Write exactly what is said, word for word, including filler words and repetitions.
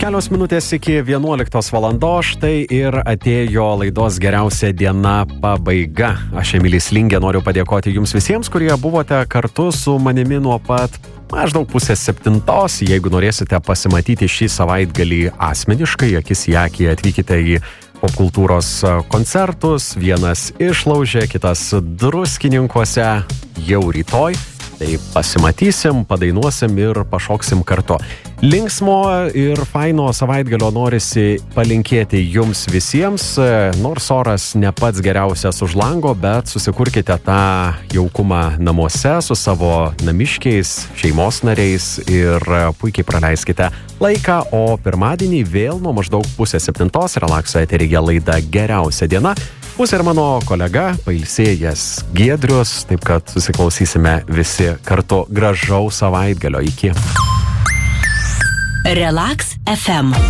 Kelios minutės iki vienuoliktos valandos, štai ir atėjo laidos geriausia diena pabaiga. Aš Emilis Lingė noriu padėkoti jums visiems, kurie buvote kartu su manimi nuo pat maždaug pusės septintos. Jeigu norėsite pasimatyti šį savaitgalį asmeniškai, akis į akį, atvykite į popkultūros koncertus. Vienas išlaužė, kitas Druskininkuose jau rytoj. Tai pasimatysim, padainuosim ir pašoksim kartu. Linksmo ir faino savaitgalio norisi palinkėti jums visiems, nors oras ne pats geriausias už lango, bet susikurkite tą jaukumą namuose su savo namiškiais, šeimos nariais ir puikiai praleiskite laiką, o pirmadienį vėl nuo maždaug pusės septintos Relakso eteryje laida Geriausia diena. Bus ir mano kolega, pailsėjęs Giedrius, taip kad susiklausysime visi kartu. Gražaus savaitgalio, iki. Relaks F M.